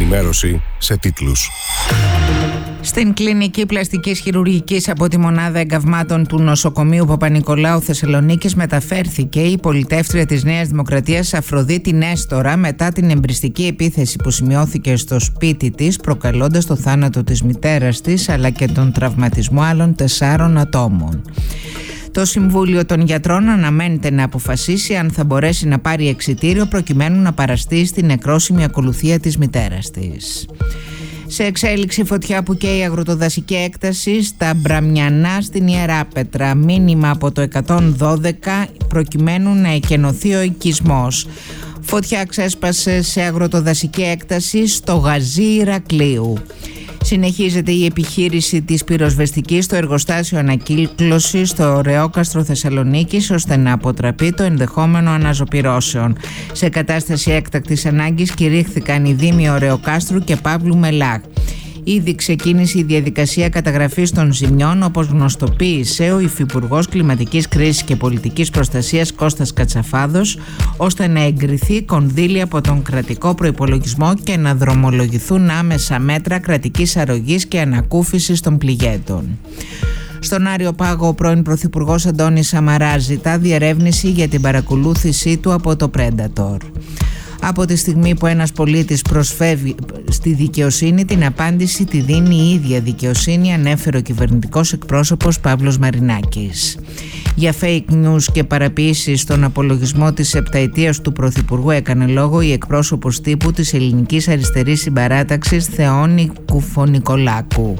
Ενημέρωση σε τίτλους. Στην κλινική πλαστικής χειρουργικής από τη μονάδα εγκαυμάτων του νοσοκομείου Παπα-Νικολάου Θεσσαλονίκης μεταφέρθηκε η πολιτεύτρια της Νέας Δημοκρατίας Αφροδίτη Νέστορα μετά την εμπριστική επίθεση που σημειώθηκε στο σπίτι της, προκαλώντας το θάνατο της μητέρας της αλλά και τον τραυματισμό άλλων 4 ατόμων. Το Συμβούλιο των Γιατρών αναμένεται να αποφασίσει αν θα μπορέσει να πάρει εξιτήριο προκειμένου να παραστεί στην νεκρόσιμη ακολουθία της μητέρας της. Σε εξέλιξη, φωτιά που καίει αγροτοδασική έκταση στα Μπραμιανά στην Ιεράπετρα. Μήνυμα από το 112 προκειμένου να εκενωθεί ο οικισμός. Φωτιά ξέσπασε σε αγροτοδασική έκταση στο Γαζί Ηρακλείου. Συνεχίζεται η επιχείρηση της πυροσβεστικής στο εργοστάσιο ανακύκλωσης στο Ρεόκαστρο Θεσσαλονίκης, ώστε να αποτραπεί το ενδεχόμενο αναζωπυρώσεων. Σε κατάσταση έκτακτης ανάγκης κηρύχθηκαν οι δήμοι Ρεοκάστρου και Παύλου Μελάχ. Ήδη ξεκίνησε η διαδικασία καταγραφής των ζημιών, όπως γνωστοποίησε ο Υφυπουργός Κλιματικής Κρίσης και Πολιτικής Προστασίας Κώστας Κατσαφάδος, ώστε να εγκριθεί κονδύλια από τον κρατικό προϋπολογισμό και να δρομολογηθούν άμεσα μέτρα κρατικής αρρωγής και ανακούφισης των πληγέντων. Στον Άριο Πάγο, ο πρώην Πρωθυπουργός Αντώνης Σαμαράς ζητά διερεύνηση για την παρακολούθησή του από το Predator. Από τη στιγμή που ένας πολίτης προσφεύγει στη δικαιοσύνη, την απάντηση τη δίνει η ίδια δικαιοσύνη, ανέφερε ο κυβερνητικός εκπρόσωπος Παύλος Μαρινάκης. Για fake news και παραποίησεις στον απολογισμό της επταετίας του Πρωθυπουργού έκανε λόγο η εκπρόσωπος τύπου της Ελληνικής Αριστερής Συμπαράταξης Θεόνη Κουφονικολάκου.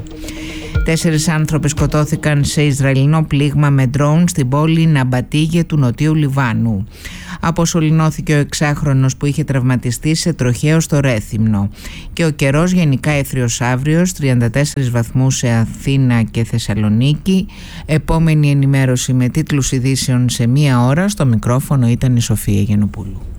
4 άνθρωποι σκοτώθηκαν σε Ισραηλινό πλήγμα με ντρόουν στην πόλη Ναμπατίγε του Νοτιού Λιβάνου. Αποσωληνώθηκε ο 6χρονος που είχε τραυματιστεί σε τροχαίο στο Ρέθυμνο. Και ο καιρός γενικά έθριος αύριος, 34 βαθμούς σε Αθήνα και Θεσσαλονίκη. Επόμενη ενημέρωση με τίτλους ειδήσεων σε 1 ώρα. Στο μικρόφωνο ήταν η Σοφία Γιαννοπούλου.